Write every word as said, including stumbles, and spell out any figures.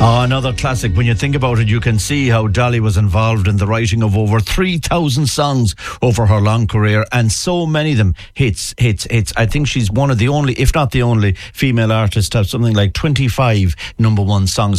Oh, another classic. When you think about it, you can see how Dolly was involved in the writing of over three thousand songs over her long career, and so many of them hits, hits, hits. I think she's one of the only, if not the only, female artist to have something like twenty-five number one songs.